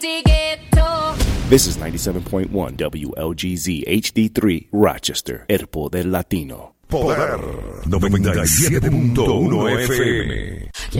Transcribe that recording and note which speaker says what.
Speaker 1: This is 97.1 WLGZ HD3 Rochester, el poder latino.
Speaker 2: Poder 97.1 FM.